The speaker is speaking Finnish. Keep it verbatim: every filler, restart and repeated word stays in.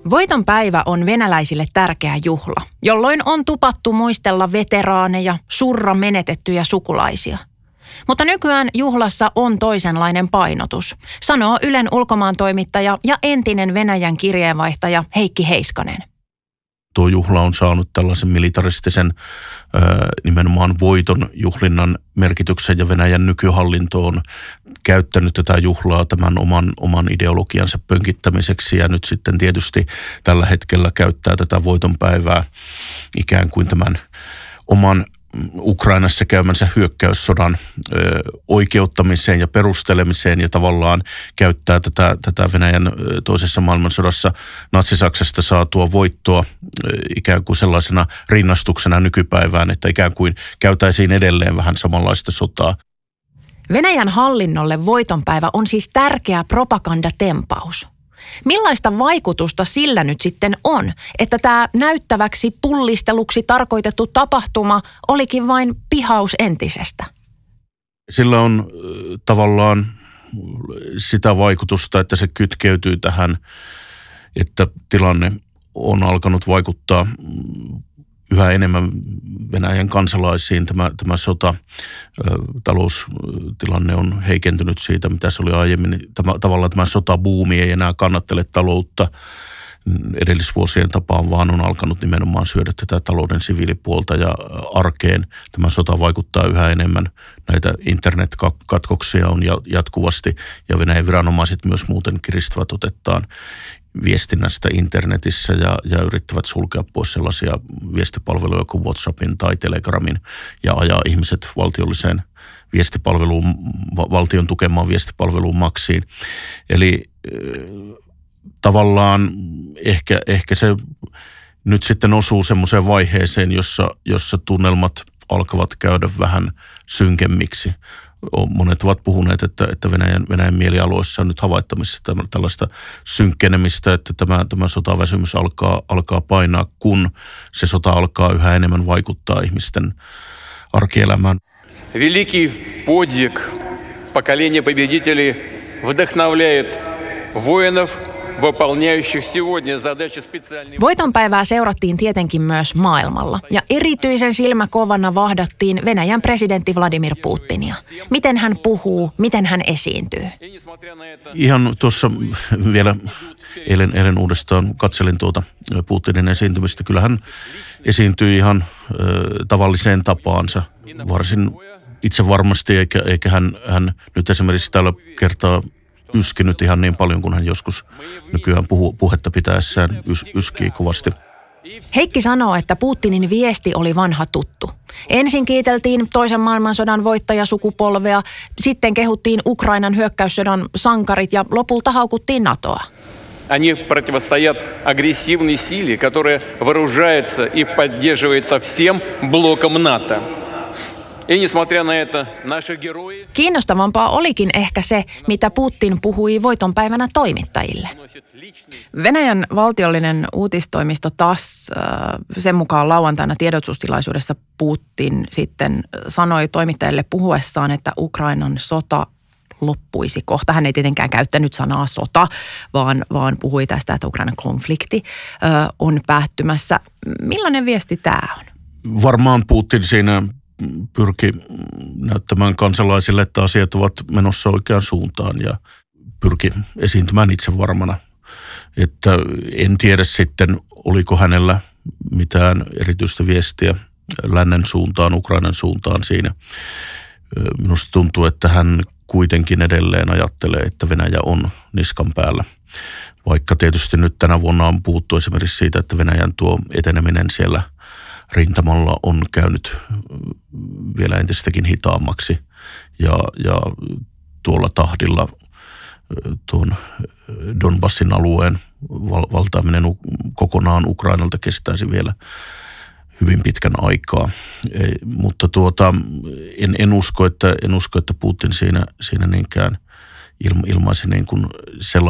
Voiton päivä on venäläisille tärkeä juhla, jolloin on tupattu muistella veteraaneja, surra menetettyjä sukulaisia. Mutta nykyään juhlassa on toisenlainen painotus, sanoo Ylen ulkomaantoimittaja ja entinen Venäjän kirjeenvaihtaja Heikki Heiskanen. Tuo juhla on saanut tällaisen militaristisen nimenomaan voiton juhlinnan merkityksen ja Venäjän nykyhallinto on käyttänyt tätä juhlaa tämän oman, oman ideologiansa pönkittämiseksi ja nyt sitten tietysti tällä hetkellä käyttää tätä voitonpäivää ikään kuin tämän oman Ukrainassa käymänsä hyökkäyssodan ö, oikeuttamiseen ja perustelemiseen ja tavallaan käyttää tätä, tätä Venäjän ö, toisessa maailmansodassa Natsi-Saksasta saatua voittoa ö, ikään kuin sellaisena rinnastuksena nykypäivään, että ikään kuin käytäisiin edelleen vähän samanlaista sotaa. Venäjän hallinnolle voitonpäivä on siis tärkeä propagandatempaus. Millaista vaikutusta sillä nyt sitten on, että tämä näyttäväksi pullisteluksi tarkoitettu tapahtuma olikin vain pihaus entisestä? Sillä on äh, tavallaan sitä vaikutusta, että se kytkeytyy tähän, että tilanne on alkanut vaikuttaa yhä enemmän Venäjän kansalaisiin. Tämä, tämä sota, taloustilanne on heikentynyt siitä, mitä se oli aiemmin. Tämä, tavallaan tämä sotabuumi ei enää kannattele taloutta edellisvuosien tapaan, vaan on alkanut nimenomaan syödä tätä talouden siviilipuolta ja arkeen. Tämä sota vaikuttaa yhä enemmän. Näitä internetkatkoksia on jatkuvasti ja Venäjän viranomaiset myös muuten kiristävät otettaan viestinnästä internetissä ja, ja yrittävät sulkea pois sellaisia viestipalveluja kuin WhatsAppin tai Telegramin ja ajaa ihmiset valtiolliseen viestipalveluun, valtion tukemaan viestipalveluun maksiin. Eli tavallaan ehkä, ehkä se nyt sitten osuu semmoiseen vaiheeseen, jossa, jossa tunnelmat alkavat käydä vähän synkemmiksi. Monet ovat puhuneet, että, että Venäjän, Venäjän mielialueissa on nyt havaittamissa tällaista synkkenemistä, että tämä, tämä sotaväsymys alkaa, alkaa painaa, kun se sota alkaa yhä enemmän vaikuttaa ihmisten arkielämään. Великий подвиг поколения победителей вдохновляет воинов, выполняющих сегодня задачи специальной. Voitonpäivää seurattiin tietenkin myös maailmalla ja erityisen silmäkovana vahdattiin Venäjän presidentti Vladimir Putinia. Miten hän puhuu, miten hän esiintyy. Ihan tuossa vielä eilen, eilen uudestaan katselin tuota Putinin esiintymistä. Kyllä hän esiintyi ihan ö, tavalliseen tapaansa, varsin itse varmasti, eikä, eikä hän, hän nyt esimerkiksi tällä kertaa yskinyt ihan niin paljon, kun hän joskus nykyään puhu, puhetta pitäessään ys, yskii kovasti. Heikki sanoo, että Putinin viesti oli vanha tuttu. Ensin kiiteltiin toisen maailmansodan voittajasukupolvea, sitten kehuttiin Ukrainan hyökkäyssodan sankarit ja lopulta haukuttiin NATOa. Они противостоят агрессивной силе, которая вооружается и поддерживается всем блоком НАТО. Kiinnostavampaa olikin ehkä se, mitä Putin puhui voitonpäivänä toimittajille. Venäjän valtiollinen uutistoimisto T A S S, sen mukaan lauantaina tiedotustilaisuudessa Putin sitten sanoi toimittajille puhuessaan, että Ukrainan sota loppuisi kohta. Hän ei tietenkään käyttänyt sanaa sota, vaan, vaan puhui tästä, että Ukrainan konflikti on päättymässä. Millainen viesti tämä on? Varmaan Putin siinä pyrki näyttämään kansalaisille, että asiat ovat menossa oikeaan suuntaan ja pyrki esiintymään itse varmana. Että en tiedä sitten, oliko hänellä mitään erityistä viestiä lännen suuntaan, Ukrainan suuntaan siinä. Minusta tuntuu, että hän kuitenkin edelleen ajattelee, että Venäjä on niskan päällä. Vaikka tietysti nyt tänä vuonna on puhuttu esimerkiksi siitä, että Venäjän tuo eteneminen siellä rintamalla on käynyt vielä entistäkin hitaammaksi ja, ja tuolla tahdilla tuon Donbassin alueen val- valtaaminen kokonaan Ukrainalta kestäisi vielä hyvin pitkän aikaa. Ei, mutta tuota, en, en, usko, että, en usko, että Putin siinä, siinä niinkään ilma, ilmaisi niin kuin sellaista